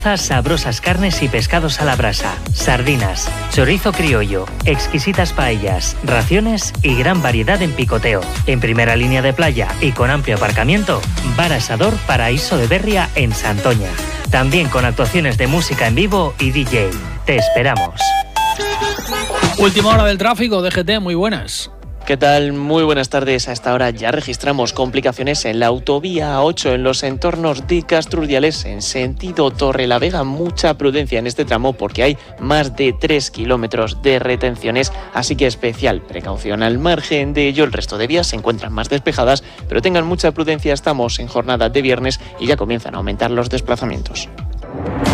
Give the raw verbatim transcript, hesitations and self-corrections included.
Sabrosas carnes y pescados a la brasa, sardinas, chorizo criollo, exquisitas paellas, raciones y gran variedad en picoteo. En primera línea de playa y con amplio aparcamiento, Bar Asador Paraíso de Berria en Santoña. También con actuaciones de música en vivo y D J. Te esperamos. Última hora del tráfico, D G T, muy buenas. ¿Qué tal? Muy buenas tardes. A esta hora ya registramos complicaciones en la autovía A ocho en los entornos de Castrurdiales en sentido Torrelavega. Mucha prudencia en este tramo porque hay más de tres kilómetros de retenciones, así que especial precaución. Al margen de ello, el resto de vías se encuentran más despejadas, pero tengan mucha prudencia, estamos en jornada de viernes y ya comienzan a aumentar los desplazamientos.